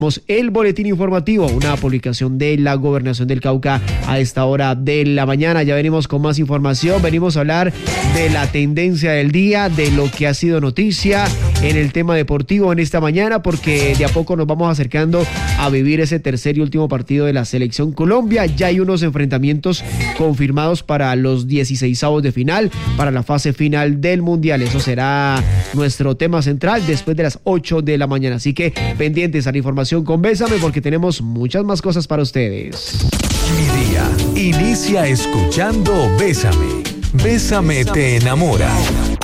El boletín informativo, una publicación de la Gobernación del Cauca a esta hora de la mañana. Ya venimos con más información, venimos a hablar de la tendencia del día, de lo que ha sido noticia en el tema deportivo en esta mañana, porque de a poco nos vamos acercando a vivir ese tercer y último partido de la Selección Colombia. Ya hay unos enfrentamientos confirmados para los 16avos de final, para la fase final del Mundial. Eso será nuestro tema central después de las 8 de la mañana. Así que pendientes a la información con Bésame, porque tenemos muchas más cosas para ustedes. Mi día inicia escuchando Bésame. Bésame te enamora.